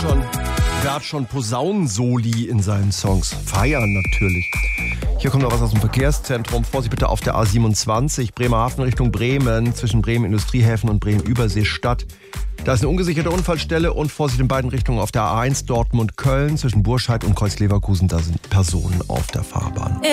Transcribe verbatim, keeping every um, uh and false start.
schon, wer hat schon Posaunensoli in seinen Songs? Feiern natürlich. Hier kommt noch was aus dem Verkehrszentrum. Vorsicht bitte auf der A siebenundzwanzig, Bremerhaven Richtung Bremen, zwischen Bremen Industriehäfen und Bremen Überseestadt. Da ist eine ungesicherte Unfallstelle und Vorsicht in beiden Richtungen auf der A eins Dortmund-Köln, zwischen Burscheid und Kreuz-Leverkusen. Da sind Personen auf der Fahrbahn.